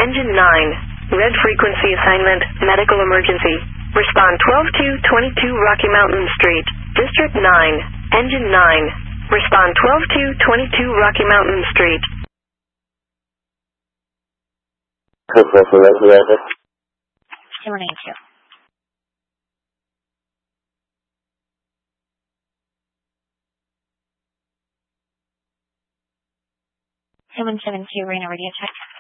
Engine 9. Red frequency assignment, medical emergency. Respond 12222 Rocky Mountain Street, District 9. Engine 9. Respond 12222 Rocky Mountain Street. Morning, too. 772 Reno Radio Check.